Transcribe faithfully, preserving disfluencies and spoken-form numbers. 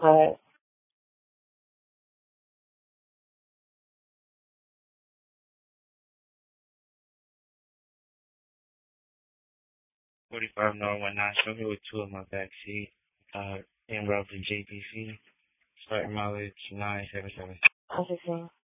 But forty-five North one nine. So I'm here with two of my backseat. Uh, en route to J P C. Starting mileage nine seven seven. I'm just saying.